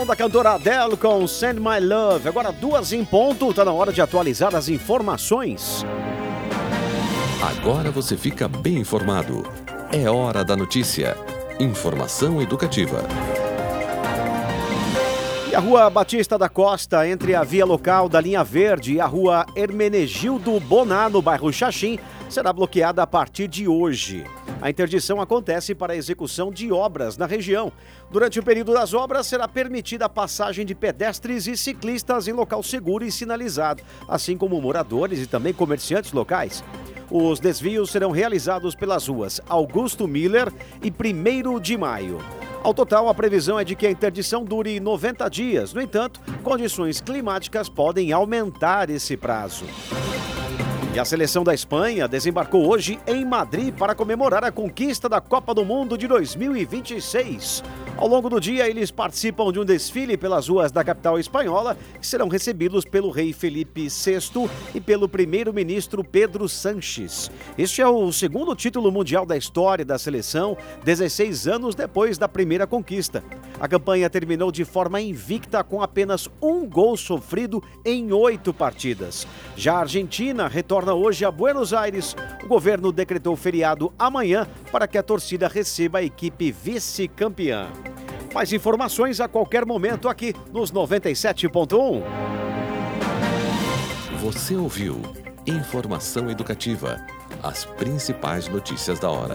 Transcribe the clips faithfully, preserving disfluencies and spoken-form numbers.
Da cantora Adele com Send My Love. Agora duas em ponto, tá na hora de atualizar as informações. Agora você fica bem informado. É hora da notícia. Informação educativa. E a Rua Batista da Costa, entre a via local da Linha Verde e a Rua Hermenegildo Boná, no bairro Xaxim, será bloqueada a partir de hoje. A interdição acontece para a execução de obras na região. Durante o período das obras, será permitida a passagem de pedestres e ciclistas em local seguro e sinalizado, assim como moradores e também comerciantes locais. Os desvios serão realizados pelas ruas Augusto Miller e primeiro de maio. Ao total, a previsão é de que a interdição dure noventa dias. No entanto, condições climáticas podem aumentar esse prazo. E a seleção da Espanha desembarcou hoje em Madrid para comemorar a conquista da Copa do Mundo de dois mil e vinte e seis. Ao longo do dia, eles participam de um desfile pelas ruas da capital espanhola, que serão recebidos pelo rei Felipe sexto e pelo primeiro-ministro Pedro Sánchez. Este é o segundo título mundial da história da seleção, dezesseis anos depois da primeira conquista. A campanha terminou de forma invicta, com apenas um gol sofrido em oito partidas. Já a Argentina retorna hoje a Buenos Aires. O governo decretou feriado amanhã para que a torcida receba a equipe vice-campeã. Mais informações a qualquer momento aqui nos noventa e sete ponto um. Você ouviu Informação Educativa. As principais notícias da hora.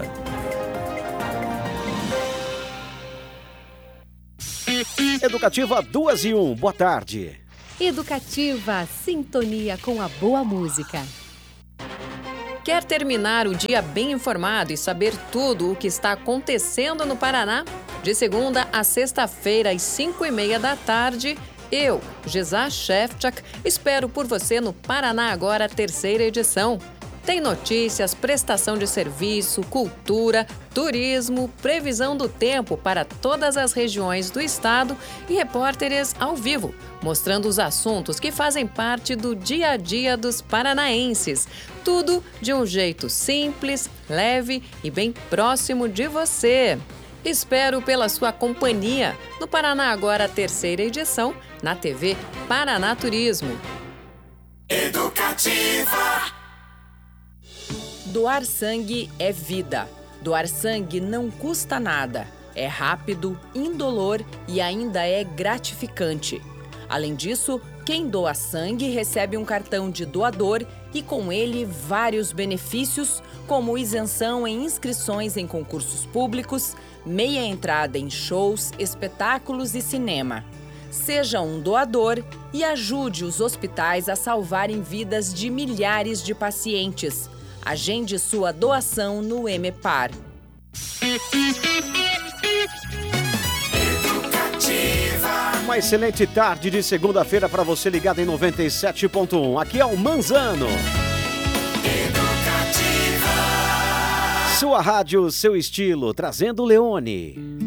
Educativa duas e um. Boa tarde. Educativa, sintonia com a boa música. Quer terminar o dia bem informado e saber tudo o que está acontecendo no Paraná? De segunda a sexta-feira, às cinco e meia da tarde, eu, Gisá Shefchak, espero por você no Paraná Agora, terceira edição. Tem notícias, prestação de serviço, cultura, turismo, previsão do tempo para todas as regiões do estado e repórteres ao vivo, mostrando os assuntos que fazem parte do dia a dia dos paranaenses. Tudo de um jeito simples, leve e bem próximo de você. Espero pela sua companhia no Paraná Agora, terceira edição, na T V Paraná Turismo. Educativa. Doar sangue é vida. Doar sangue não custa nada. É rápido, indolor e ainda é gratificante. Além disso, quem doa sangue recebe um cartão de doador e com ele vários benefícios, como isenção em inscrições em concursos públicos, meia entrada em shows, espetáculos e cinema. Seja um doador e ajude os hospitais a salvarem vidas de milhares de pacientes. Agende sua doação no Emepar. Uma excelente tarde de segunda-feira para você ligado em noventa e sete ponto um. Aqui é o Manzano. Educativa. Sua rádio, seu estilo, trazendo Leone.